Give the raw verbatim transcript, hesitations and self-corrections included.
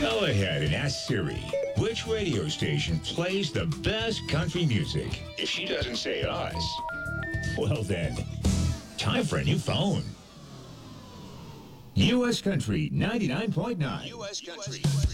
Go ahead and ask Siri which radio station plays the best country music. If she doesn't say us, well then, time for a new phone. U S Country ninety-nine point nine. U S Country.